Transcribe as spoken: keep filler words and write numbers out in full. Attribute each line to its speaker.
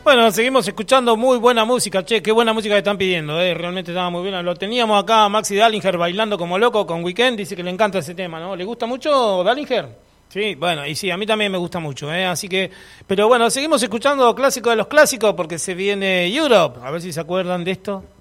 Speaker 1: Bueno, seguimos escuchando muy buena música, che, qué buena música que están pidiendo, eh, realmente estaba muy buena. Lo teníamos acá a Maxi Dallinger bailando como loco con Weekend, dice que le encanta ese tema, ¿no? ¿Le gusta mucho Dallinger? Sí, bueno, y sí, a mí también me gusta mucho, eh, así que, pero bueno, seguimos escuchando clásicos de los clásicos porque se viene Europe, a ver si se acuerdan de esto.